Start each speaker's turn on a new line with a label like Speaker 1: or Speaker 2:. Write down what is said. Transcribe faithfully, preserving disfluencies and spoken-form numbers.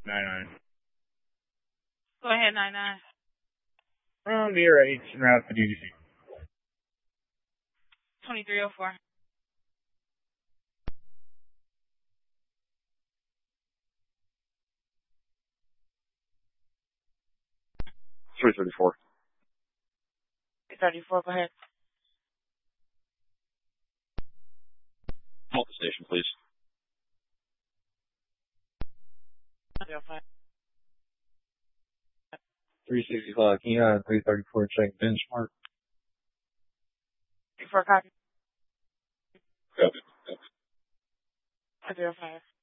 Speaker 1: nine nine.
Speaker 2: Go ahead, nine nine.
Speaker 1: Um, near H en route to D D C.
Speaker 2: twenty-three oh four.
Speaker 3: three thirty-four.
Speaker 2: three thirty-four, go ahead.
Speaker 3: Hold the station, please.
Speaker 4: three sixty-five, can you add three thirty-four check benchmark?
Speaker 2: For a copy.
Speaker 3: Copy.
Speaker 2: zero five.